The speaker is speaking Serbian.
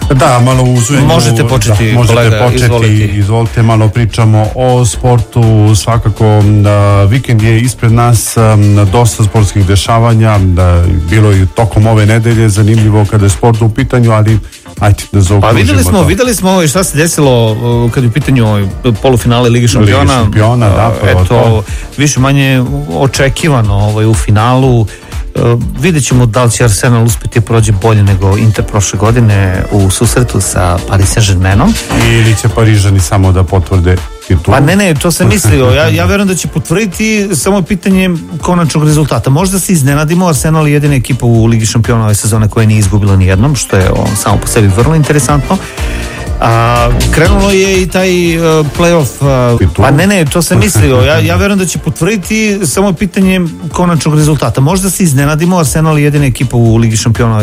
Da, malo u sujenju. Možete početi, kolega, izvolite, malo pričamo o sportu, svakako vikend je ispred nas, dosta sportskih dešavanja, bilo je tokom ove nedelje zanimljivo kada je sport u pitanju, ali ajde da zaokružimo. Pa videli smo šta se desilo kad je u pitanju polufinale Lige šampiona. Eto, više manje očekivano u finalu. Vidjet ćemo da li će Arsenal uspjeti prođe bolje nego Inter prošle godine u susretu sa Paris Saint-Germainom. Ili će Parižani samo da potvrde titulu? Pa ne, to sam mislio. Ja verujem da će potvrditi, samo pitanje konačnog rezultata. Možda se iznenadimo, Arsenal je jedina ekipa u Ligi šampiona ove sezone koja nije izgubila ni jednom, što je samo po sebi vrlo interesantno. Krenulo je i taj play-off. Pa ne, to sam mislio. Ja verujem da će potvrditi, samo pitanje konačnog rezultata. Možda se iznenadimo, Arsenal je jedina ekipa u Ligi šampiona